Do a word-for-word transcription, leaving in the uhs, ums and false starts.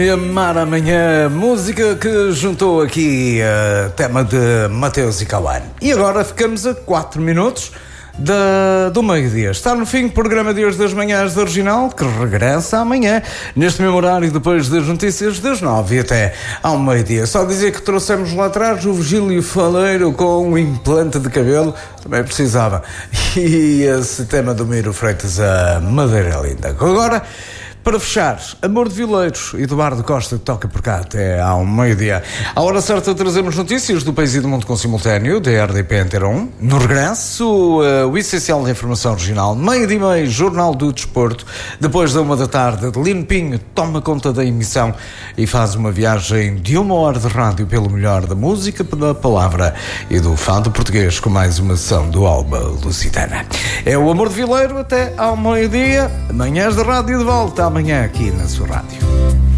Amar Amanhã, música que juntou aqui uh, tema de Mateus e Cauã. E agora ficamos a quatro minutos da, do meio-dia. Está no fim do programa de hoje das manhãs da Original, que regressa amanhã, neste mesmo horário, depois das notícias das nove e até ao meio-dia. Só dizer que trouxemos lá atrás o Virgílio Faleiro com um implante de cabelo, também precisava. E esse tema do Miro Freitas, a Madeira Linda. Agora, para fechar, Amor de Vileiros, Eduardo Costa toca por cá até ao meio-dia. À hora certa trazemos notícias do país e do mundo com simultâneo, da R D P Antena um. No regresso, uh, o essencial da informação regional, meio-dia e meio, Jornal do Desporto. Depois da uma da tarde, Lino Pinho toma conta da emissão e faz uma viagem de uma hora de rádio pelo melhor da música, da palavra e do fado português, com mais uma sessão do Alba Lusitana. É o Amor de Vileiro até ao meio-dia. Manhãs da Rádio de volta amanhã aqui na sua rádio.